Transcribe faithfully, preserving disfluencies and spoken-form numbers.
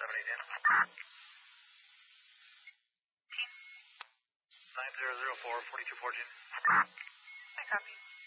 seven eight in. nine zero zero four, forty-two fourteen. I copy.